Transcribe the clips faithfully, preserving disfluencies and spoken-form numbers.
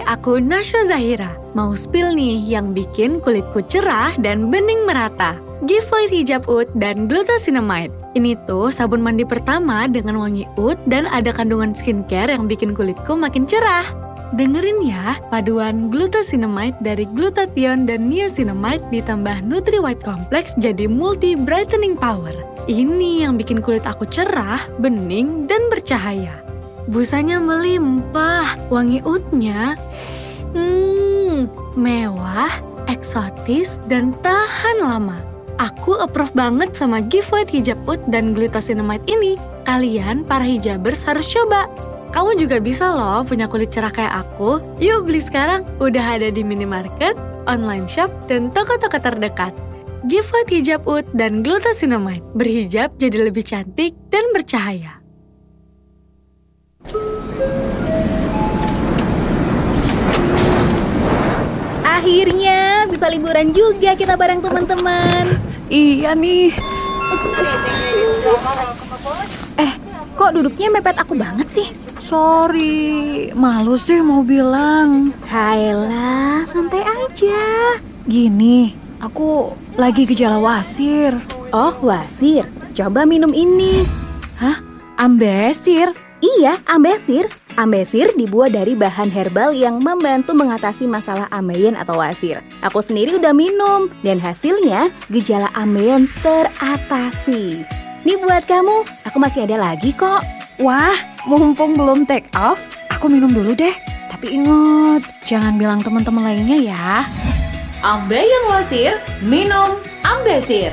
aku Nasya Zahira. Mau spill nih yang bikin kulitku cerah dan bening merata. Giveaway hijab oud dan glucosinamide. Ini tuh sabun mandi pertama dengan wangi oud dan ada kandungan skincare yang bikin kulitku makin cerah. Dengerin ya, paduan glucosinamide dari glutathione dan niacinamide ditambah Nutri White Complex jadi multi brightening power. Ini yang bikin kulit aku cerah, bening, dan bercahaya. Busanya melimpah, wangi oudnya hmm, mewah, eksotis, dan tahan lama. Aku approve banget sama giveaway hijab oud dan glucosinamide ini. Kalian para hijabers harus coba. Kamu juga bisa loh punya kulit cerah kayak aku. Yuk beli sekarang, udah ada di minimarket, online shop, dan toko-toko terdekat. Giveaway hijab oud dan glucosinamide. Berhijab jadi lebih cantik dan bercahaya. Akhirnya bisa liburan juga kita bareng teman-teman. Iya nih. Eh, kok duduknya mepet aku banget sih? Sorry, malu sih mau bilang. Hayalah, santai aja. Gini, aku lagi gejala wasir. Oh, wasir. Coba minum ini. Hah? Ambesir? Iya, ambesir. Ambesir dibuat dari bahan herbal yang membantu mengatasi masalah ambeien atau wasir. Aku sendiri udah minum dan hasilnya gejala ambeien teratasi. Nih buat kamu, aku masih ada lagi kok. Wah, mumpung belum take off, aku minum dulu deh. Tapi ingat, jangan bilang teman-teman lainnya ya. Ambeien wasir, minum Ambesir.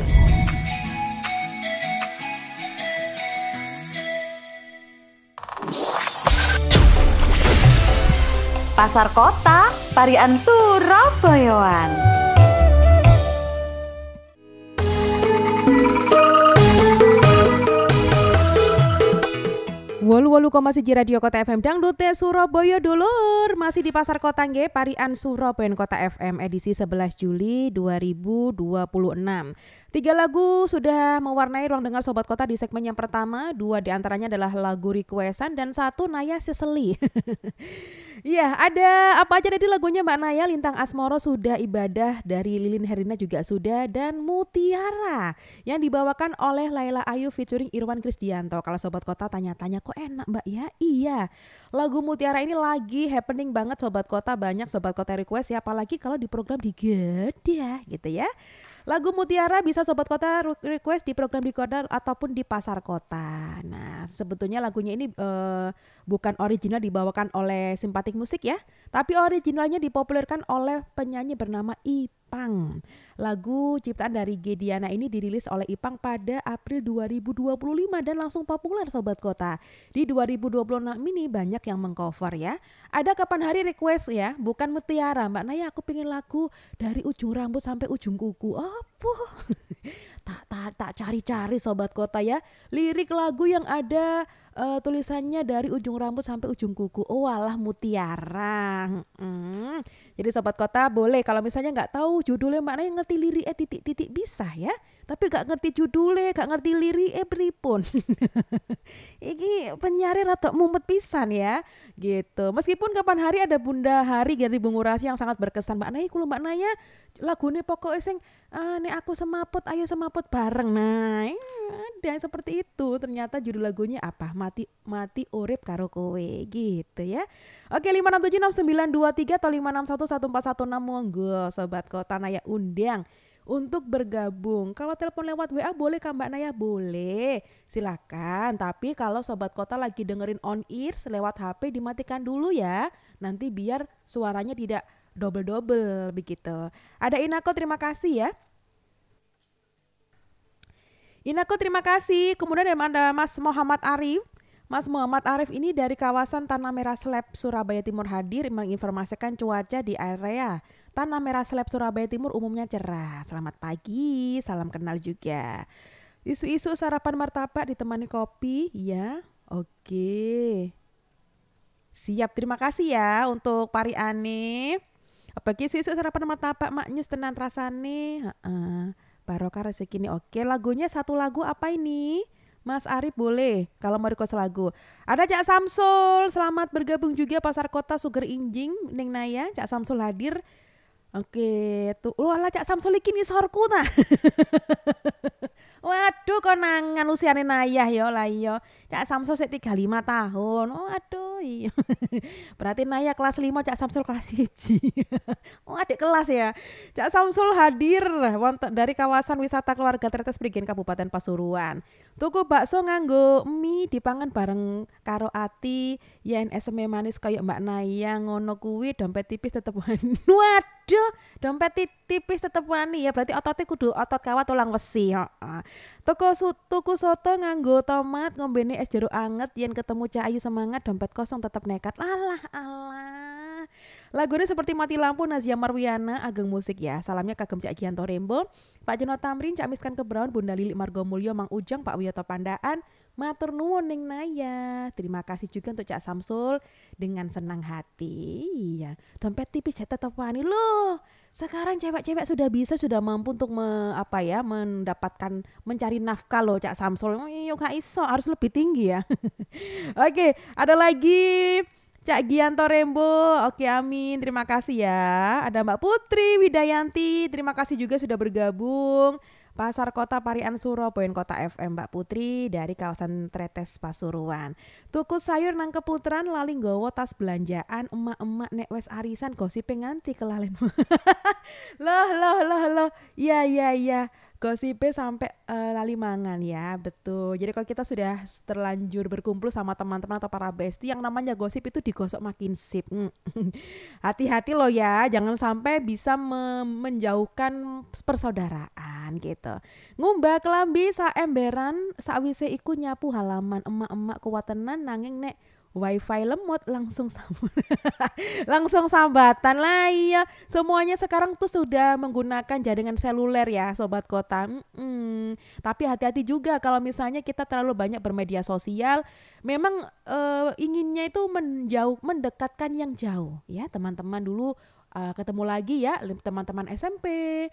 Pasar Kota, Parian Surabayaan. Wolu wolu koma siji Radio Kota F M Dangdute Surabaya dulur. Masih di Pasar Kota nggih, Parian Surabaya Kota F M edisi sebelas Juli dua ribu dua puluh enam. Tiga lagu sudah mewarnai ruang dengar Sobat Kota di segmen yang pertama. Dua diantaranya adalah lagu requestan dan satu Naya Seseli. Iya, ada apa aja tadi lagunya Mbak Naya? Lintang Asmoro sudah, Ibadah dari Lilin Herlina juga sudah, dan Mutiara yang dibawakan oleh Laila Ayu featuring Irwan Krisdianto. Kalau Sobat Kota tanya-tanya kok enak Mbak ya? Iya, lagu Mutiara ini lagi happening banget Sobat Kota. Banyak Sobat Kota request ya, apalagi kalau di program di Gedah gitu ya. Lagu Mutiara bisa Sobat Kota request di program di Koda ataupun di Pasar Kota. Nah, sebetulnya lagunya ini uh, bukan original dibawakan oleh Simpatik Musik ya, tapi originalnya dipopulerkan oleh penyanyi bernama Ipang. Lagu ciptaan dari Gediana ini dirilis oleh Ipang pada April dua ribu dua puluh lima dan langsung populer Sobat Kota. Di dua ribu dua puluh enam ini banyak yang mengcover ya. Ada Kapan Hari request ya, bukan Mutiara. Mbak Naya, aku pengen lagu dari ujung rambut sampai ujung kuku. Apa? tak, tak, tak cari-cari Sobat Kota ya. Lirik lagu yang ada uh, tulisannya dari ujung rambut sampai ujung kuku. Oh alah, Mutiara. Hmm. Jadi Sobat Kota boleh kalau misalnya nggak tahu judulnya Mbak Naya ngerti lirik eh titik-titik bisa ya. Tapi gak ngerti judulnya, gak ngerti lirik eh pripun. Ini penyiarnya rada mumet pisan ya. Gitu. Meskipun Kapan Hari ada Bunda Hari dari Bungu Rahasia yang sangat berkesan. Mbak Naya, kalau Mbak Naya lagunya pokoknya sing ah, nek aku semaput, ayo semaput bareng. Nah, ada seperti itu. Ternyata judul lagunya apa? Mati mati urip karo kowe gitu ya. Oke, lima enam tujuh enam sembilan dua tiga atau lima enam satu satu empat satu enam monggo Sobat Kota Naya undang untuk bergabung. Kalau telepon lewat W A boleh Kak Mbak Naya? Boleh, silakan. Tapi kalau Sobat Kota lagi dengerin on ear lewat H P dimatikan dulu ya. Nanti biar suaranya tidak double-double begitu. Ada Inako, terima kasih ya. Inako, terima kasih. Kemudian ada Mas Muhammad Arif. Mas Muhammad Arif ini dari kawasan Tanah Merah Slab Surabaya Timur hadir menginformasikan cuaca di area Tanah Merah Slab Surabaya Timur umumnya cerah. Selamat pagi, salam kenal juga. Isu-isu sarapan martabak ditemani kopi, ya. Oke. Siap, terima kasih ya untuk Pari Ane. Apalagi isu-isu sarapan martabak maknyus tenan rasane. Heeh. Barokah rezeki ini. Oke, lagunya satu lagu apa ini? Mas Arif boleh kalau mau request lagu. Ada Cak Samsul, selamat bergabung juga Pasar Kota Suger Injing ning Naya. Cak Samsul hadir. Oke, tuh. Wah, lah Cak Samsul iki ngisorku ta. Waduh, konangan usiane Nayah ya lah iya. Cak Samsul sik tiga puluh lima tahun. Oh, aduh iya. Berarti Nayah kelas lima, Cak Samsul kelas satu. Oh, adik kelas ya. Cak Samsul hadir wonten dari kawasan wisata keluarga Tretes Prigen Kabupaten Pasuruan. Tuku bakso nganggo mie dipangan bareng karo ati, yen eseme manis kaya Mbak Nayah ngono kuwi dompet tipis tetep wani. Waduh, dompet tipis tetep wani ya, berarti ototnya kudu otot kawat tulang wesi. Heeh. Tuku su, tuku soto nganggo tomat, ngombene es jeruk anget, yen ketemu Cak Ayu semangat, dompet kosong tetep nekat. Alah alah. Lagunya seperti mati lampu Nazia Marwiana, ageng musik ya. Salamnya kagem Cak Gianto Rembo, Pak Jono Tamrin, Cak Miskan Kebraun, Bunda Lili Margomulyo, Mang Ujang, Pak Wiyoto Pandaan. Matur nuwun ning Naya. Terima kasih juga untuk Cak Samsul dengan senang hati. Iya, dompet tipis ya tetap wani loh. Sekarang cewek-cewek sudah bisa, sudah mampu untuk me, apa ya, mendapatkan mencari nafkah loh Cak Samsul. Oh, iya gak iso, harus lebih tinggi ya. Oke, ada lagi Cak Gianto Rembo. Oke, amin. Terima kasih ya. Ada Mbak Putri Widayanti. Terima kasih juga sudah bergabung. Pasar Kota Parian Suro, Poin Kota F M, Mbak Putri dari kawasan Tretes Pasuruan. Tuku sayur nang keputaran lali nggawa tas belanjaan, emak-emak nek wes arisan gosipe nganti kelalen. Loh loh loh loh. Ya ya ya. Gosipe sampai uh, lali mangan ya, betul. Jadi kalau kita sudah terlanjur berkumpul sama teman-teman atau para bestie, yang namanya gosip itu digosok makin sip. Hati-hati loh ya, jangan sampai bisa me- menjauhkan persaudaraan gitu. Ngumbah kelambi saemberan sakwise iku nyapu halaman, emak-emak kuwatenan nanging nek wifi lemot langsung sambat. Langsung sambatan lah iya. Semuanya sekarang tuh sudah menggunakan jaringan seluler ya Sobat Kota. Mm-mm. Tapi hati-hati juga kalau misalnya kita terlalu banyak bermedia sosial. Memang uh, inginnya itu menjauh, mendekatkan yang jauh ya teman-teman dulu. Uh, ketemu lagi ya teman-teman S M P,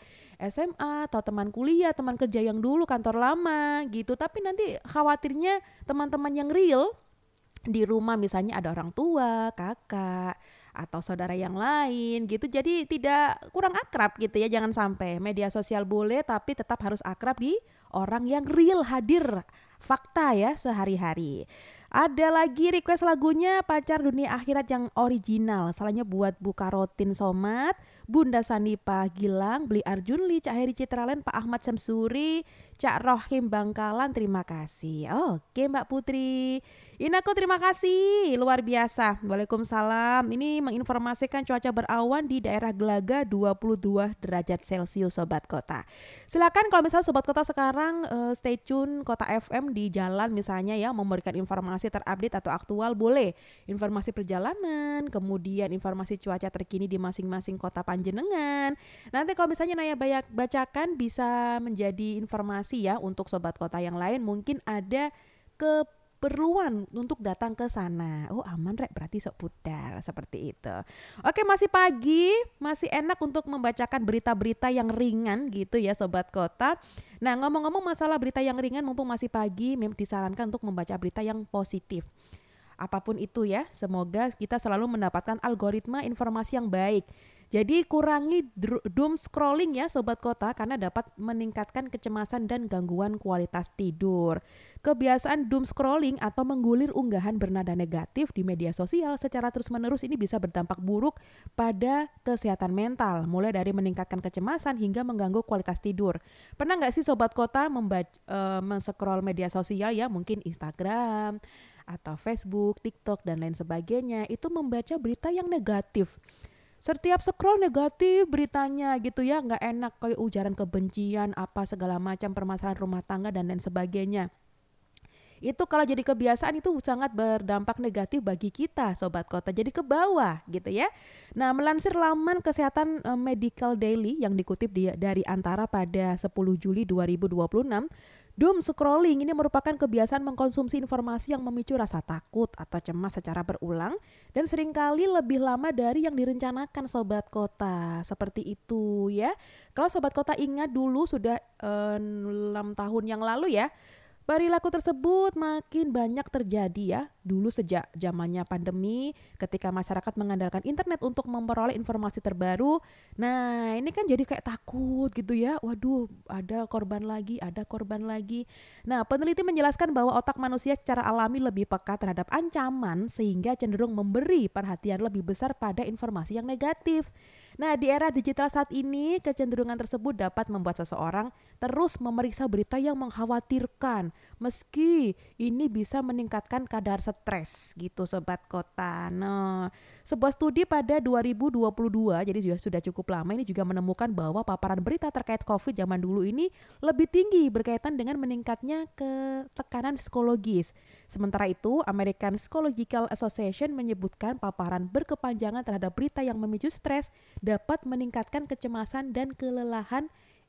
S M A atau teman kuliah, teman kerja yang dulu kantor lama gitu. Tapi nanti khawatirnya teman-teman yang real di rumah misalnya ada orang tua, kakak, atau saudara yang lain gitu. Jadi tidak kurang akrab gitu ya. Jangan sampai media sosial boleh tapi tetap harus akrab di orang yang real, hadir, fakta ya sehari-hari. Ada lagi request lagunya Pacar Dunia Akhirat yang original. Salahnya buat Bu Karotin Somat, Bunda Sanipa Gilang, Beli Arjunli, Cak Heri Citralen, Pak Ahmad Samsuri, Cak Rohim Bangkalan. Terima kasih. Oke Mbak Putri. Inaku terima kasih. Luar biasa. Waalaikumsalam. Ini menginformasikan cuaca berawan di daerah Gelaga dua puluh dua derajat Celcius Sobat Kota. Silakan kalau misalnya Sobat Kota sekarang uh, stay tune Kota F M di jalan misalnya ya, memberikan informasi terupdate atau aktual boleh, informasi perjalanan, kemudian informasi cuaca terkini di masing-masing kota panjenengan. Nanti kalau misalnya Naya Bayak bacakan bisa menjadi informasi ya untuk Sobat Kota yang lain, mungkin ada keperluan untuk datang ke sana. Oh aman rek, berarti sok budal seperti itu. Oke, masih pagi, masih enak untuk membacakan berita-berita yang ringan gitu ya Sobat Kota. Nah ngomong-ngomong masalah berita yang ringan, mumpung masih pagi, mem disarankan untuk membaca berita yang positif. Apapun itu ya, semoga kita selalu mendapatkan algoritma informasi yang baik. Jadi kurangi dr- doom scrolling ya Sobat Kota, karena dapat meningkatkan kecemasan dan gangguan kualitas tidur. Kebiasaan doom scrolling atau menggulir unggahan bernada negatif di media sosial secara terus-menerus ini bisa berdampak buruk pada kesehatan mental, mulai dari meningkatkan kecemasan hingga mengganggu kualitas tidur. Pernah nggak sih Sobat Kota membaca, uh, men-scroll media sosial ya, mungkin Instagram atau Facebook, TikTok dan lain sebagainya, itu membaca berita yang negatif. Setiap scroll negatif beritanya gitu ya, nggak enak, kayak ujaran kebencian, apa segala macam permasalahan rumah tangga dan lain sebagainya. Itu kalau jadi kebiasaan itu sangat berdampak negatif bagi kita Sobat Kota, jadi ke bawah gitu ya. Nah melansir laman Kesehatan uh, Medical Daily yang dikutip di, dari Antara pada sepuluh Juli dua ribu dua puluh enam, doom scrolling ini merupakan kebiasaan mengkonsumsi informasi yang memicu rasa takut atau cemas secara berulang dan seringkali lebih lama dari yang direncanakan Sobat Kota. Seperti itu ya. Kalau Sobat Kota ingat dulu sudah uh, enam tahun yang lalu ya, Perilaku tersebut makin banyak terjadi ya. Dulu sejak zamannya pandemi, ketika masyarakat mengandalkan internet untuk memperoleh informasi terbaru. Nah, ini kan jadi kayak takut gitu ya. Waduh, ada korban lagi, ada korban lagi. Nah, peneliti menjelaskan bahwa otak manusia secara alami lebih peka terhadap ancaman sehingga cenderung memberi perhatian lebih besar pada informasi yang negatif. Nah, di era digital saat ini, kecenderungan tersebut dapat membuat seseorang terus memeriksa berita yang mengkhawatirkan, meski ini bisa meningkatkan kadar stres gitu Sobat Kota. Nah, sebuah studi pada dua ribu dua puluh dua, jadi sudah, sudah cukup lama, ini juga menemukan bahwa paparan berita terkait COVID zaman dulu ini lebih tinggi berkaitan dengan meningkatnya ketekanan psikologis. Sementara itu, American Psychological Association menyebutkan paparan berkepanjangan terhadap berita yang memicu stres dapat meningkatkan kecemasan dan kelelahan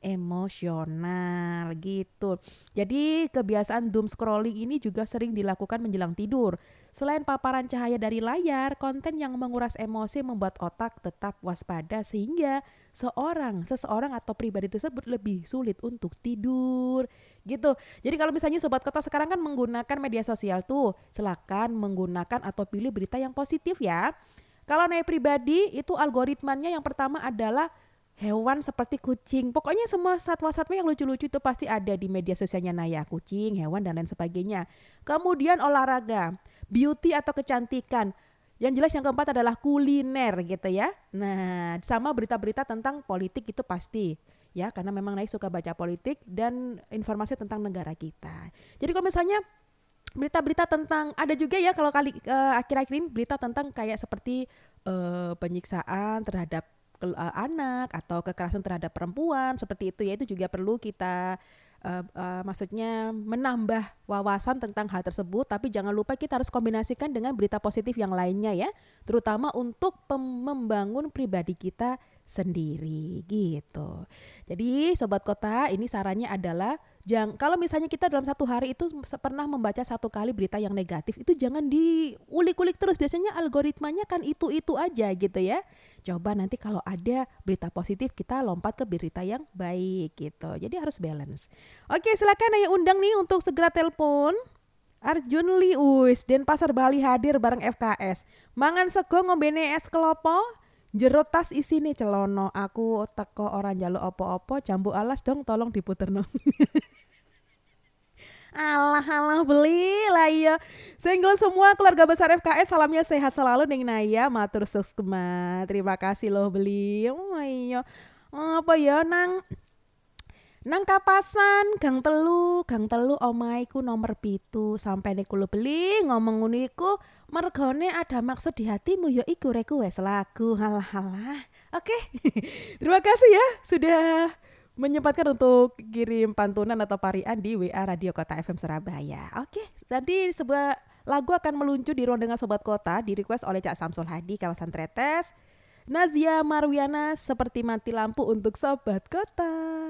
emosional gitu. Jadi kebiasaan doom scrolling ini juga sering dilakukan menjelang tidur. Selain paparan cahaya dari layar, konten yang menguras emosi membuat otak tetap waspada sehingga seorang, seseorang atau pribadi tersebut lebih sulit untuk tidur gitu. Jadi kalau misalnya Sobat Kota sekarang kan menggunakan media sosial tuh, silakan menggunakan atau pilih berita yang positif ya. Kalau Naya pribadi itu algoritmanya yang pertama adalah hewan seperti kucing. Pokoknya semua satwa-satwa yang lucu-lucu itu pasti ada di media sosialnya Naya. Kucing, hewan, dan lain sebagainya. Kemudian olahraga, beauty atau kecantikan. Yang jelas yang keempat adalah kuliner gitu ya. Nah, sama berita-berita tentang politik itu pasti. Ya, karena memang Naya suka baca politik dan informasi tentang negara kita. Jadi kalau misalnya berita-berita tentang, ada juga ya kalau kali uh, akhir-akhir ini berita tentang kayak seperti uh, penyiksaan terhadap uh, anak atau kekerasan terhadap perempuan seperti itu ya, itu juga perlu kita uh, uh, maksudnya menambah wawasan tentang hal tersebut, tapi jangan lupa kita harus kombinasikan dengan berita positif yang lainnya ya, terutama untuk pem- membangun pribadi kita sendiri gitu. Jadi Sobat Kota, ini sarannya adalah Jang, kalau misalnya kita dalam satu hari itu pernah membaca satu kali berita yang negatif, itu jangan diulik-ulik terus. Biasanya algoritmanya kan itu-itu aja gitu ya. Coba nanti kalau ada berita positif kita lompat ke berita yang baik gitu. Jadi harus balance. Oke, silakan Naya undang nih untuk segera telepon. Arjun Lius dan Pasar Bali hadir bareng F K S. Mangan sego ngombene es kelopo. Jero tas isine celono, aku teko orang njaluk opo-opo, jambu alas dong tolong diputerno. Alah alah beli lah iya. Senggol semua keluarga besar F K S, salamnya sehat selalu ning Naya, matur suksma. Terima kasih loh beli. Oh iya. Apa ya nang Nang Kapasan, gang telu, gang telu omaiku nomor pitu. Sampai nek kulo beli ngomong ngono iku mergone ada maksud di hatimu ya iku reku wes lagu. Halah-halah. Oke. Terima kasih ya sudah menyempatkan untuk kirim pantunan atau parian di W A Radio Kota F M Surabaya. Oke, tadi sebuah lagu akan meluncur di ruang dengar Sobat Kota, di request oleh Cak Samsul Hadi kawasan Tretes. Nazia Marwiana, Seperti Mati Lampu untuk Sobat Kota.